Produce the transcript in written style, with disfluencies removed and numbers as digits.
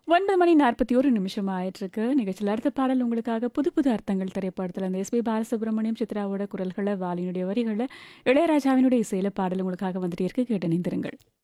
9:41 ஆயிட்டிருக்கு. நிகழ்ச்சியில அடுத்த பாடல் உங்களுக்காக புது புது அர்த்தங்கள் திரைப்படத்துல இந்த எஸ்பி பாலசுப்ரமணியம், சித்ராவோட குரல்கள, வாலியினுடைய வரிகள, இளையராஜாவினுடைய இசையில பாடல் உங்களுக்காக வந்துட்டே இருக்கு. கேட்டு இணைந்திருங்கள்.